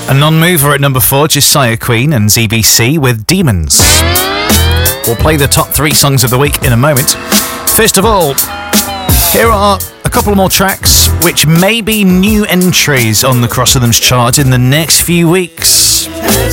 A non-mover at number 4, Josiah Queen and ZBC with Demons. We'll play the top 3 songs of the week in a moment. First of all, here are a couple more tracks which may be new entries on the Cross Rhythms chart in the next few weeks.